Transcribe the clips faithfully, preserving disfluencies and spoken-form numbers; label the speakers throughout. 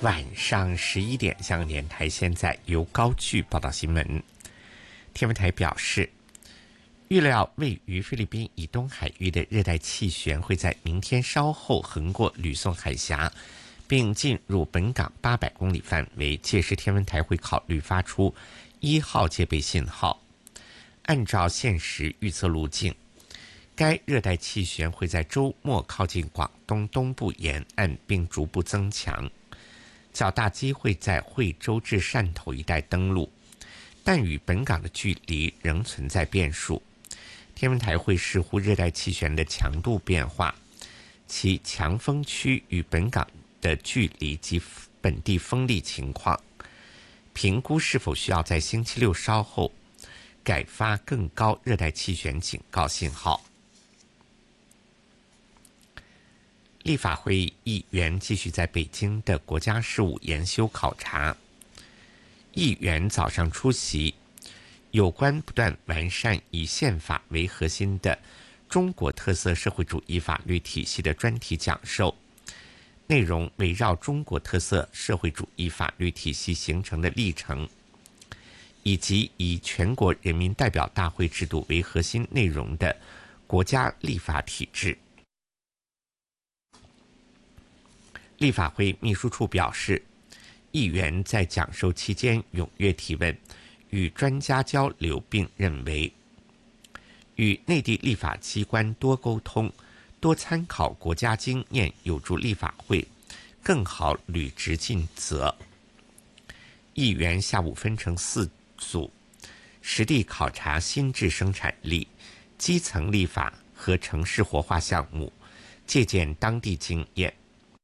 Speaker 1: 晚上十一点，香港电台现在由高炬报道新闻。天文台表示，预料位于菲律宾以东海域的热带气旋会在明天稍后横过吕宋海峡，并进入本港八百公里范围，届时天文台会考虑发出一号戒备信号。按照现时预测路径，该热带气旋会在周末靠近广东东部沿岸，并逐步增强，较大机会在惠州至汕头一带登陆，但与本港的距离仍存在变数。天文台会视乎热带气旋的强度变化、其强风区与本港的距离及本地风力情况，评估是否需要在星期六稍后改发更高热带气旋警告信号。立法会议员继续在北京的国家事务研修考察。议员早上出席有关不断完善以宪法为核心的中国特色社会主义法律体系的专题讲授，内容围绕中国特色社会主义法律体系形成的历程，以及以全国人民代表大会制度为核心内容的国家立法体制。立法会秘书处表示，议员在讲授期间踊跃提问，与专家交流，并认为与内地立法机关多沟通、多参考国家经验，有助立法会更好履职尽责。议员下午分成四组，实地考察新制生产力、基层立法和城市活化项目，借鉴当地经验。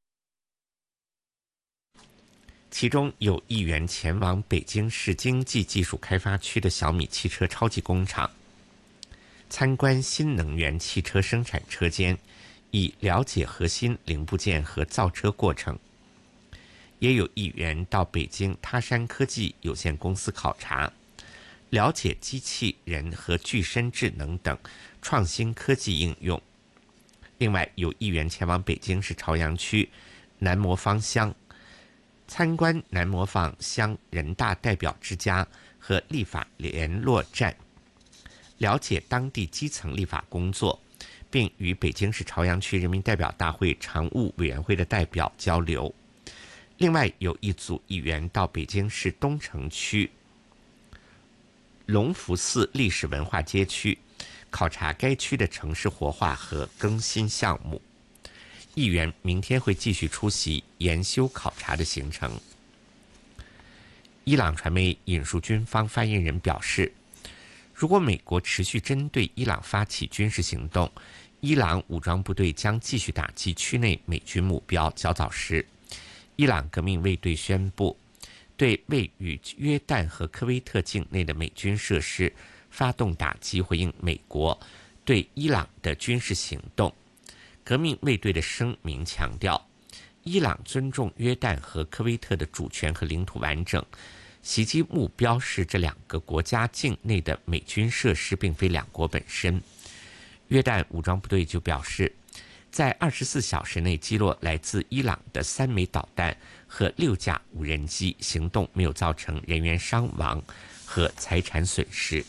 Speaker 1: 其中有议员前往北京市经济技术开发区的小米汽车超级工厂，参观新能源汽车生产车间，以了解核心零部件和造车过程。也有议员到北京他山科技有限公司考察，了解机器人和具身智能等创新科技应用。另外有议员前往北京市朝阳区南磨坊乡，参观南磨坊乡人大代表之家和立法联络站，了解当地基层立法工作，并与北京市朝阳区人民代表大会常务委员会的代表交流。另外有一组议员到北京市东城区隆福寺历史文化街区，考察该区的城市活化和更新项目。议员明天会继续出席研修考察的行程。伊朗传媒引述军方发言人表示，如果美国持续针对伊朗发起军事行动，伊朗武装部队将继续打击区内美军目标。较早时，伊朗革命卫队宣布对位于约旦和科威特境内的美军设施发动打击，回应美国对伊朗的军事行动。革命卫队的声明强调，伊朗尊重约旦和科威特的主权和领土完整，袭击目标是这两个国家境内的美军设施，并非两国本身。约旦武装部队就表示，在二十四小时内击落来自伊朗的三枚导弹和六架无人机，行动没有造成人员伤亡和财产损失。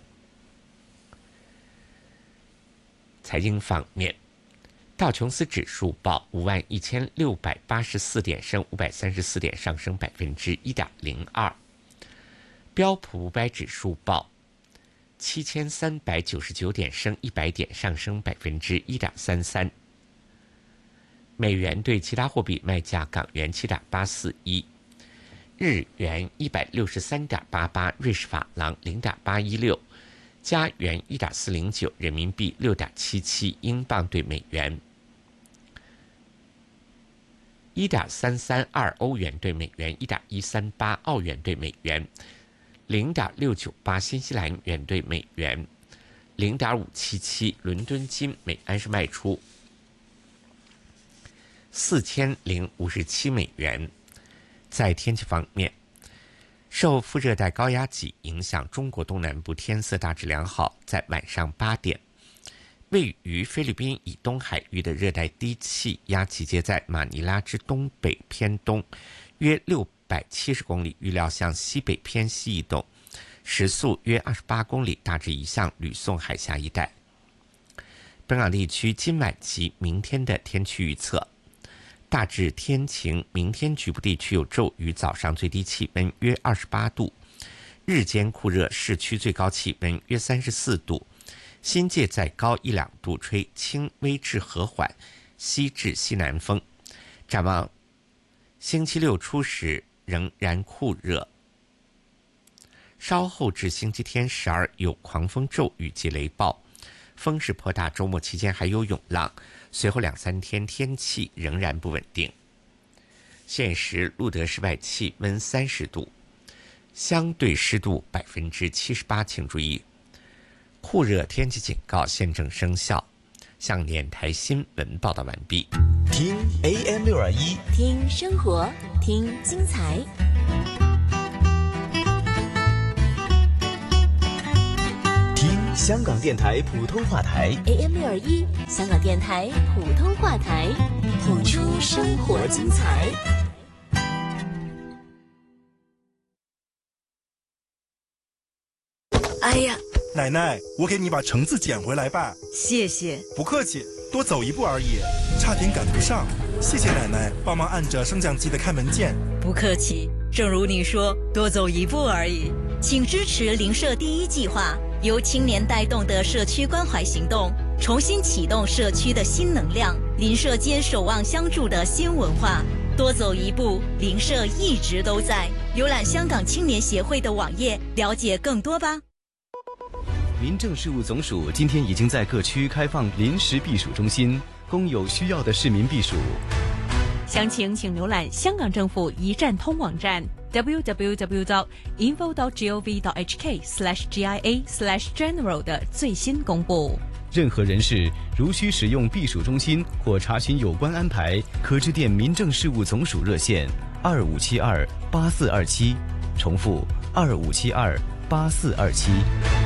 Speaker 1: 财经方面，道琼斯指数报五万一千六百八十四点，升五百三十四点，上升百分之一点零二。标普五百指数报七千三百九十九点，升一百点，上升百分之一点三三。美元对其他货币卖价：港元七点八四一，日元一百六十三点八八，瑞士法郎零点八一六，加元一点四零九，人民币六点七七，英镑对美元一点三三二，欧元对美元一点一三八，澳元对美元零点六九八，新西兰元对美元零点五七七。伦敦金每安士卖出四千零五十七美元。在天气方面，受副热带高压脊影响，中国东南部天色大致良好。在晚上八点，位于菲律宾以东海域的热带低气压集结在马尼拉之东北偏东约六百七十公里，预料向西北偏西移动，时速约二十八公里，大致移向吕宋海峡一带。本港地区今晚及明天的天气预测：大致天晴，明天局部地区有骤雨，早上最低气温约二十八度，日间酷热，市区最高气温约三十四度，新界再高一两度，吹轻微至和缓西至西南风。展望星期六初时仍然酷热，稍后至星期天十二有狂风骤雨及雷暴，风势颇大，周末期间还有涌浪，随后两三天天气仍然不稳定。现时路德室外气温三十度，相对湿度百分之七十八，请注意，酷热天气警告现正生效。向电台新闻报道完毕。
Speaker 2: 听 A M 六二一，
Speaker 3: 听生活，听精彩。
Speaker 2: 听香港电台普通话台
Speaker 3: A M 六二一，香港电台普通话台，谱出生活精彩。
Speaker 4: 哎呀，
Speaker 5: 奶奶，我给你把橙子捡回来吧。
Speaker 4: 谢谢。
Speaker 5: 不客气，多走一步而已，差点赶不上。谢谢奶奶帮忙按着升降机的开门键。
Speaker 4: 不客气，正如你说，多走一步而已。请支持邻舍第一计划，由青年带动的社区关怀行动，重新启动社区的新能量，邻舍间守望相助的新文化。多走一步，邻舍一直都在。浏览香港青年协会的网页，了解更多吧。
Speaker 6: 民政事务总署今天已经在各区开放临时避暑中心，供有需要的市民避暑。
Speaker 7: 详情请浏览香港政府一站通网站 double-u double-u double-u dot info dot gov dot h k slash g i a slash general 的最新公布。
Speaker 6: 任何人士如需使用避暑中心或查询有关安排，可致电民政事务总署热线二五七二八四二七，重复二五七二八四二七。